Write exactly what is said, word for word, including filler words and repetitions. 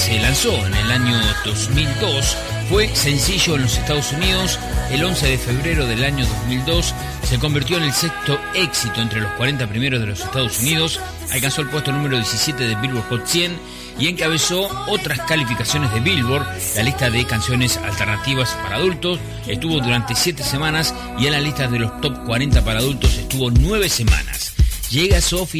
se lanzó en el año dos mil dos. Fue sencillo en los Estados Unidos. El once de febrero del año dos mil dos se convirtió en el sexto éxito entre los cuarenta primeros de los Estados Unidos. Alcanzó el puesto número diecisiete de Billboard Hot cien y encabezó otras calificaciones de Billboard, la lista de canciones alternativas para adultos. Estuvo durante siete semanas y en la lista de los top cuarenta para adultos estuvo nueve semanas. Llega Sophie